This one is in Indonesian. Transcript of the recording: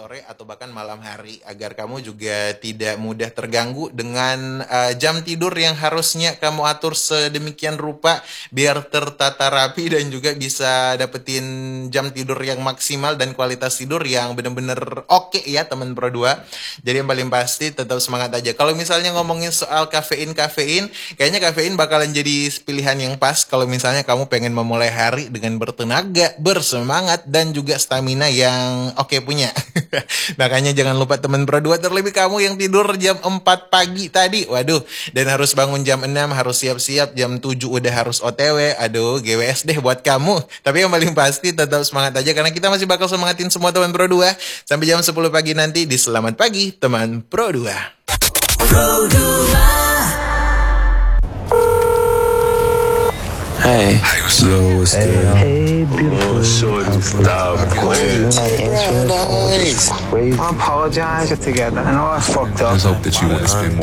sore atau bahkan malam hari agar kamu juga tidak mudah terganggu dengan jam tidur yang harusnya kamu atur sedemikian rupa biar tertata rapi dan juga bisa dapetin jam tidur yang maksimal dan kualitas tidur yang bener-bener oke ya teman Pro 2. Jadi yang paling pasti tetap semangat aja. Kalau misalnya ngomongin soal kafein, kayaknya kafein bakalan jadi pilihan yang pas kalau misalnya kamu pengen memulai hari dengan bertenaga, bersemangat, dan juga stamina yang oke punya. Makanya jangan lupa teman Pro 2, terlebih kamu yang tidur jam 4 pagi tadi. Waduh, dan harus bangun jam 6, harus siap-siap, jam 7 udah harus OTW. Aduh, GWS deh buat kamu. Tapi yang paling pasti tetap semangat aja karena kita masih bakal semangatin semua teman Pro 2 sampai jam 10 pagi nanti di Selamat Pagi Teman Pro 2. Pro 2. Hey, yo, what's good? Hey, beautiful. Shorty, stop playing. I apologize together. I know I fucked up. Let's hope that you want to spend more.